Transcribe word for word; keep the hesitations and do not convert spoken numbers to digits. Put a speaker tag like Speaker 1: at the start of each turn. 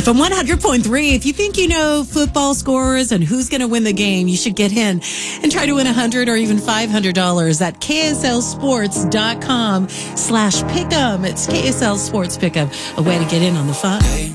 Speaker 1: F M one hundred point three. If you think you know football scores and who's going to win the game, you should get in and try to win one hundred dollars or even five hundred dollars at K S L sports dot com slash pick'em. It's K S L Sports Pick'em, a way to get in on the fun.